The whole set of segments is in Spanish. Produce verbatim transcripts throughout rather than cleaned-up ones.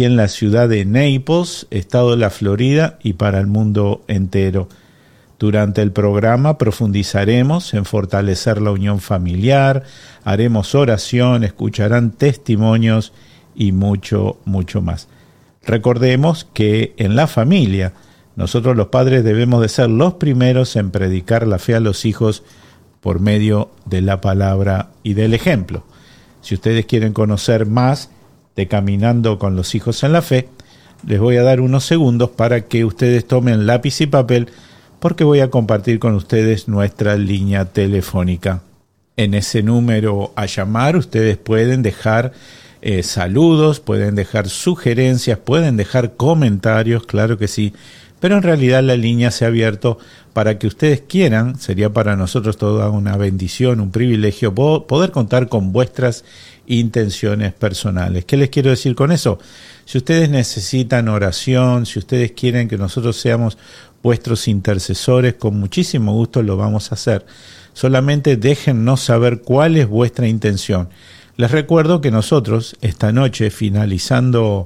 aquí en la ciudad de Naples, estado de la Florida, y para el mundo entero. Durante el programa profundizaremos en fortalecer la unión familiar, haremos oración, escucharán testimonios y mucho, mucho más. Recordemos que en la familia, nosotros los padres debemos de ser los primeros en predicar la fe a los hijos por medio de la palabra y del ejemplo. Si ustedes quieren conocer más de Caminando con los Hijos en la Fe, les voy a dar unos segundos para que ustedes tomen lápiz y papel, porque voy a compartir con ustedes nuestra línea telefónica. En ese número a llamar ustedes pueden dejar eh, saludos, pueden dejar sugerencias, pueden dejar comentarios, claro que sí, pero en realidad la línea se ha abierto para que ustedes quieran. Sería para nosotros toda una bendición, un privilegio poder contar con vuestras intenciones personales. ¿Qué les quiero decir con eso? Si ustedes necesitan oración, si ustedes quieren que nosotros seamos vuestros intercesores, con muchísimo gusto lo vamos a hacer. Solamente déjennos saber cuál es vuestra intención. Les recuerdo que nosotros esta noche, finalizando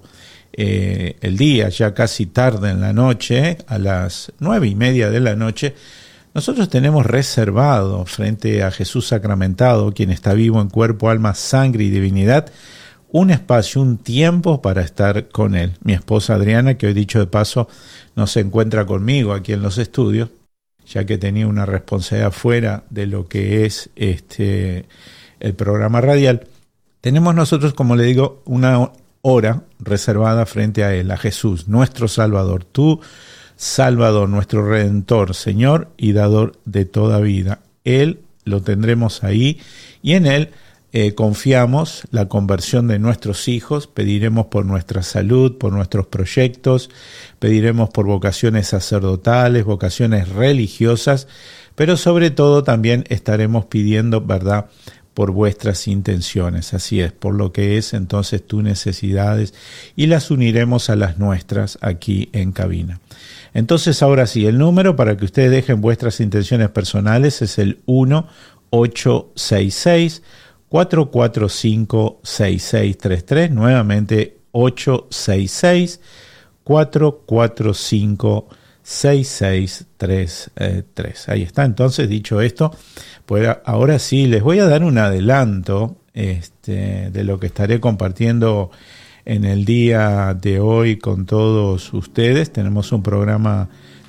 eh, el día, ya casi tarde en la noche, a las nueve y media de la noche, nosotros tenemos reservado frente a Jesús sacramentado, quien está vivo en cuerpo, alma, sangre y divinidad, un espacio, un tiempo para estar con Él. Mi esposa Adriana, que hoy dicho de paso no se encuentra conmigo aquí en los estudios, ya que tenía una responsabilidad fuera de lo que es este el programa radial, tenemos nosotros, como le digo, una hora reservada frente a Él, a Jesús, nuestro Salvador, tú Salvador, nuestro Redentor, Señor y Dador de toda vida. Él lo tendremos ahí y en Él eh, confiamos la conversión de nuestros hijos, pediremos por nuestra salud, por nuestros proyectos, pediremos por vocaciones sacerdotales, vocaciones religiosas, pero sobre todo también estaremos pidiendo, ¿verdad?, por vuestras intenciones, así es, por lo que es entonces tus necesidades, y las uniremos a las nuestras aquí en cabina. Entonces ahora sí, el número para que ustedes dejen vuestras intenciones personales es el uno ocho seis seis, cuatro cuatro cinco, seis seis tres tres, nuevamente ocho seis seis, cuatro cuatro cinco, seis seis tres tres. Ahí está, entonces dicho esto, pues ahora sí les voy a dar un adelanto este, de lo que estaré compartiendo en el día de hoy con todos ustedes. Tenemos un programa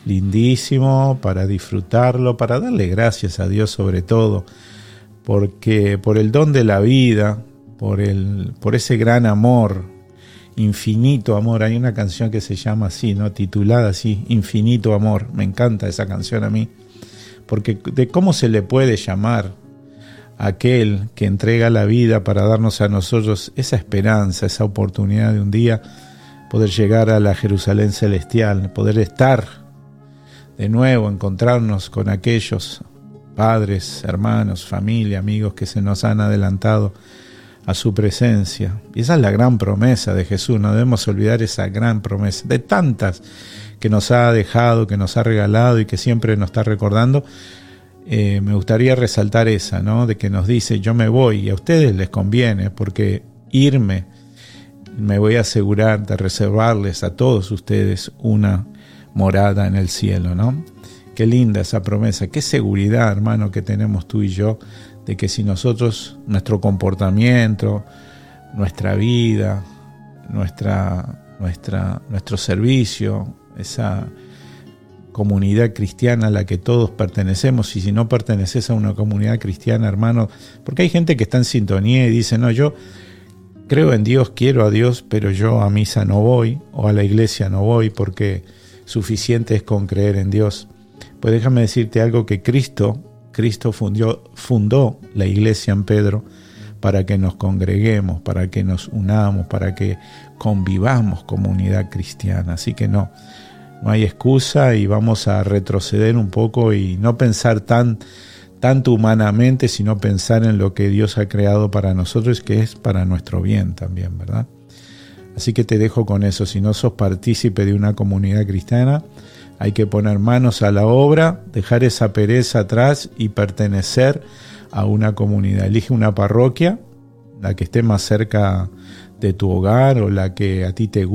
lindísimo para disfrutarlo, para darle gracias a Dios sobre todo, porque por el don de la vida, por, el, por ese gran amor, infinito amor. Hay una canción que se llama así, ¿no?, titulada así, Infinito Amor. Me encanta esa canción a mí, porque de cómo se le puede llamar a aquel que entrega la vida para darnos a nosotros esa esperanza, esa oportunidad de un día poder llegar a la Jerusalén celestial, poder estar de nuevo, encontrarnos con aquellos padres, hermanos, familia, amigos que se nos han adelantado a su presencia. Y esa es la gran promesa de Jesús, no debemos olvidar esa gran promesa, de tantas que nos ha dejado, que nos ha regalado y que siempre nos está recordando. Eh, me gustaría resaltar esa, ¿no?, de que nos dice, yo me voy, y a ustedes les conviene, porque irme, me voy a asegurar de reservarles a todos ustedes una morada en el cielo, ¿no? Qué linda esa promesa, qué seguridad, hermano, que tenemos tú y yo, de que si nosotros, nuestro comportamiento, nuestra vida, nuestra, nuestra, nuestro servicio, esa comunidad cristiana a la que todos pertenecemos, y si no perteneces a una comunidad cristiana, hermano, porque hay gente que está en sintonía y dice, no, yo creo en Dios, quiero a Dios, pero yo a misa no voy, o a la iglesia no voy, porque suficiente es con creer en Dios. Pues déjame decirte algo, que Cristo, Cristo fundió, fundó la iglesia en Pedro para que nos congreguemos, para que nos unamos, para que convivamos comunidad cristiana. Así que no, no hay excusa, y vamos a retroceder un poco y no pensar tan, tanto humanamente, sino pensar en lo que Dios ha creado para nosotros, que es para nuestro bien también, ¿verdad? Así que te dejo con eso. Si no sos partícipe de una comunidad cristiana, hay que poner manos a la obra, dejar esa pereza atrás y pertenecer a una comunidad. Elige una parroquia, la que esté más cerca de tu hogar o la que a ti te guste,